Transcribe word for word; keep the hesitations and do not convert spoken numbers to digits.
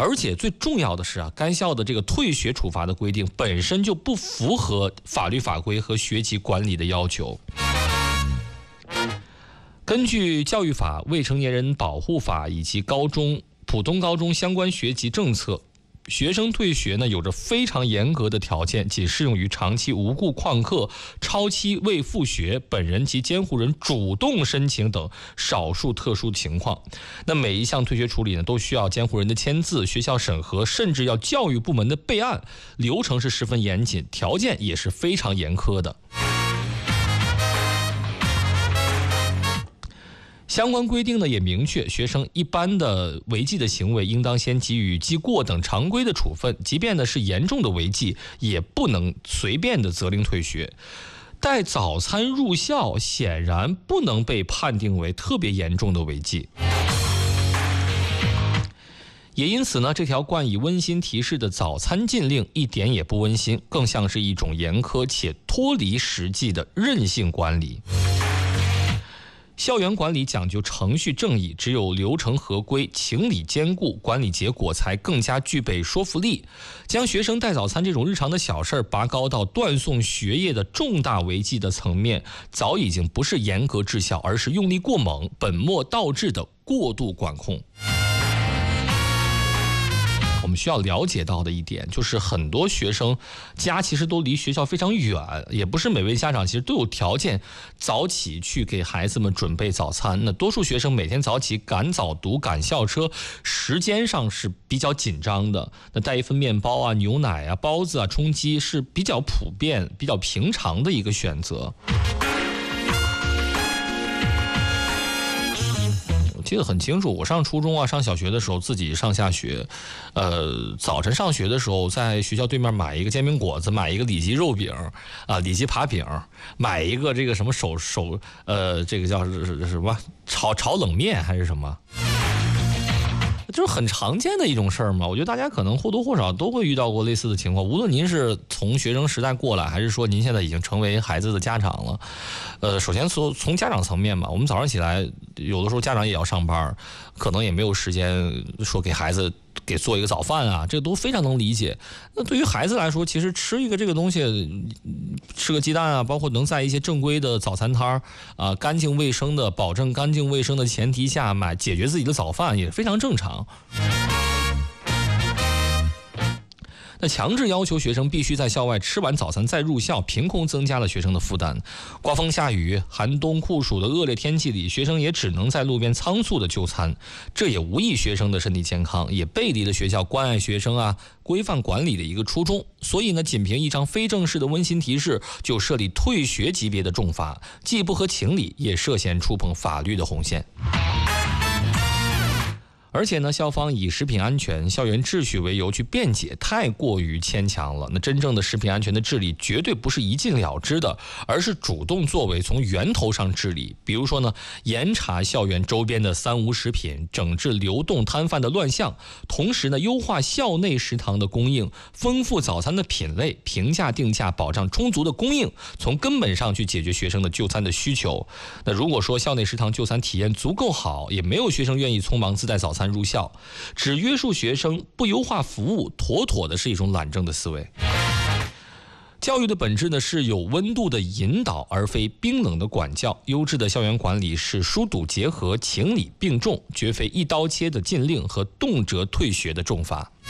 而且最重要的是啊，该校的这个退学处罚的规定本身就不符合法律法规和学籍管理的要求。根据教育法、未成年人保护法以及高中、普通高中相关学籍政策，学生退学呢有着非常严格的条件，仅适用于长期无故旷课、超期未复学、本人及监护人主动申请等少数特殊情况。那每一项退学处理呢，都需要监护人的签字、学校审核，甚至要教育部门的备案，流程是十分严谨，条件也是非常严苛的。相关规定呢也明确，学生一般的违纪的行为应当先给予记过等常规的处分，即便呢是严重的违纪，也不能随便的责令退学。带早餐入校显然不能被判定为特别严重的违纪。也因此呢，这条冠以温馨提示的早餐禁令一点也不温馨，更像是一种严苛且脱离实际的任性管理。校园管理讲究程序正义，只有流程合规、情理兼顾，管理结果才更加具备说服力。将学生带早餐这种日常的小事拔高到断送学业的重大违纪的层面，早已经不是严格治校，而是用力过猛、本末倒置的过度管控。我们需要了解到的一点就是，很多学生家其实都离学校非常远，也不是每位家长其实都有条件早起去给孩子们准备早餐。那多数学生每天早起赶早读、赶校车，时间上是比较紧张的。那带一份面包啊、牛奶啊、包子啊、充饥是比较普遍、比较平常的一个选择。记得很清楚，我上初中啊、上小学的时候，自己上下学，呃，早晨上学的时候，在学校对面买一个煎饼果子，买一个里脊肉饼啊、里脊扒饼，买一个这个什么手手呃，这个叫什么炒炒冷面还是什么。就是很常见的一种事儿嘛，我觉得大家可能或多或少都会遇到过类似的情况，无论您是从学生时代过来，还是说您现在已经成为孩子的家长了。呃，首先从从家长层面嘛，我们早上起来，有的时候家长也要上班，可能也没有时间说给孩子给做一个早饭啊，这个都非常能理解。那对于孩子来说，其实吃一个这个东西，吃个鸡蛋啊，包括能在一些正规的早餐摊儿啊，干净卫生的、保证干净卫生的前提下买解决自己的早饭，也非常正常。那强制要求学生必须在校外吃完早餐再入校，凭空增加了学生的负担。刮风下雨、寒冬酷暑的恶劣天气里，学生也只能在路边仓促的就餐，这也无益学生的身体健康，也背离了学校关爱学生啊、规范管理的一个初衷。所以呢，仅凭一张非正式的温馨提示就设立退学级别的重罚，既不合情理，也涉嫌触碰法律的红线。而且呢，校方以食品安全、校园秩序为由去辩解，太过于牵强了。那真正的食品安全的治理，绝对不是一禁了之的，而是主动作为，从源头上治理。比如说呢，严查校园周边的三无食品，整治流动摊贩的乱象，同时呢，优化校内食堂的供应，丰富早餐的品类，平价定价，保障充足的供应，从根本上去解决学生的就餐的需求。那如果说校内食堂就餐体验足够好，也没有学生愿意匆忙自带早餐入校，只约束学生不优化服务，妥妥的是一种懒政的思维。教育的本质呢，是有温度的引导，而非冰冷的管教。优质的校园管理是疏堵结合、情理并重，绝非一刀切的禁令和动辄退学的重罚。